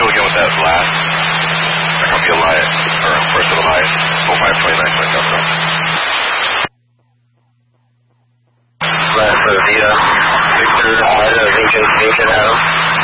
again with that last. There comes the Elias, or first of Elias, 0529 for Delta. Last for Vita, Victor, Ida, Lincoln, Adam.